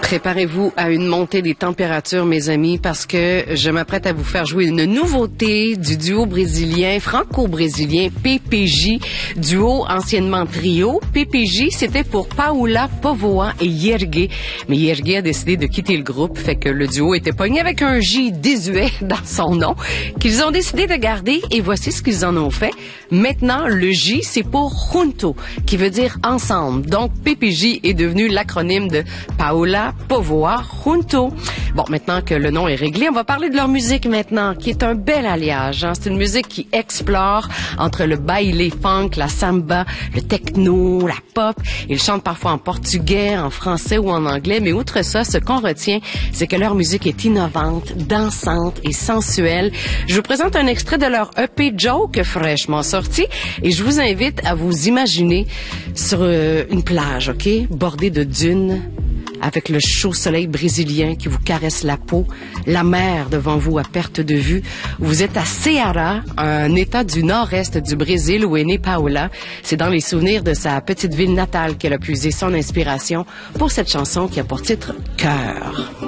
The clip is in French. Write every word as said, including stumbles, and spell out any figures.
Préparez-vous à une montée des températures, mes amis, parce que je m'apprête à vous faire jouer une nouveauté du duo brésilien, franco-brésilien P P J, duo anciennement trio. P P J, c'était pour Paula Povoa et Yergué. Mais Yergué a décidé de quitter le groupe, fait que le duo était pogné avec un J désuet dans son nom, qu'ils ont décidé de garder, et voici ce qu'ils en ont fait. Maintenant, le J, c'est pour Junto, qui veut dire ensemble. Donc, P P J est devenu l'acronyme de Paula Povoa Junto. Bon, maintenant que le nom est réglé, on va parler de leur musique maintenant, qui est un bel alliage. Hein? C'est une musique qui explore entre le baile funk, la samba, le techno, la pop. Ils chantent parfois en portugais, en français ou en anglais, mais outre ça, ce qu'on retient, c'est que leur musique est innovante, dansante et sensuelle. Je vous présente un extrait de leur E P Joke, fraîchement sorti, et je vous invite à vous imaginer sur euh, une plage, OK, bordée de dunes, avec le chaud soleil brésilien qui vous caresse la peau, la mer devant vous à perte de vue. Vous êtes à Ceará, un état du nord-est du Brésil où est née Paula. C'est dans les souvenirs de sa petite ville natale qu'elle a puisé son inspiration pour cette chanson qui a pour titre « Cœur ».